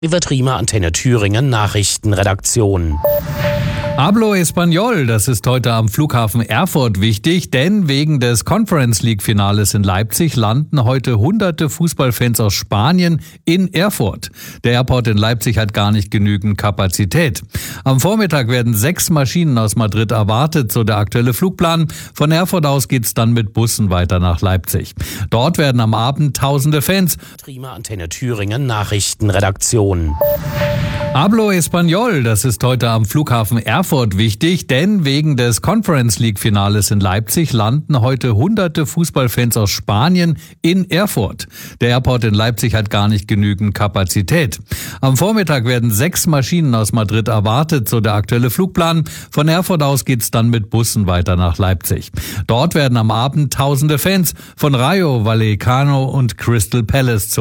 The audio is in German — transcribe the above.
Prima Antenne Thüringen Nachrichtenredaktion. Hablo Español, das ist heute am Flughafen Erfurt wichtig, denn wegen des Conference League Finales in Leipzig landen heute hunderte Fußballfans aus Spanien in Erfurt. Der Airport in Leipzig hat gar nicht genügend Kapazität. Am Vormittag werden 6 Maschinen aus Madrid erwartet, so der aktuelle Flugplan. Von Erfurt aus geht's dann mit Bussen weiter nach Leipzig. Dort werden am Abend tausende Fans. Prima Antenne Thüringen Nachrichtenredaktion. Hablo Español, das ist heute am Flughafen Erfurt wichtig, denn wegen des Conference League Finales in Leipzig landen heute hunderte Fußballfans aus Spanien in Erfurt. Der Airport in Leipzig hat gar nicht genügend Kapazität. Am Vormittag werden 6 Maschinen aus Madrid erwartet, so der aktuelle Flugplan. Von Erfurt aus geht's dann mit Bussen weiter nach Leipzig. Dort werden am Abend tausende Fans von Rayo Vallecano und Crystal Palace zum